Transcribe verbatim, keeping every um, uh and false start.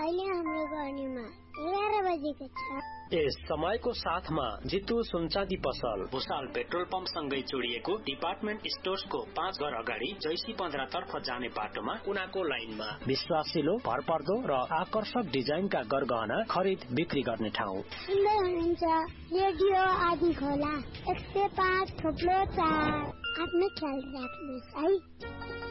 अहिले हाम्रो गर्नेमा एघार बजेको छ। यस समयको साथमा जितु सुनचाँदी पसल भुसाल पेट्रोल पम्प सँगै जोडिएको डिपार्टमेन्ट स्टोर्सको पाँच घर अगाडि जैसी पन्ध्र तर्फ जाने बाटोमा कुनाको लाइनमा विश्वासिलो भरपर्दो र आकर्षक डिजाइनका गरगहना खरिद बिक्री गर्ने ठाउँ। सुन्दै हुनुहुन्छ रेडियो आदि खोला एक सय पाँच थोप्लो चार। आफ्नो ख्याल राख्नुहोस् है।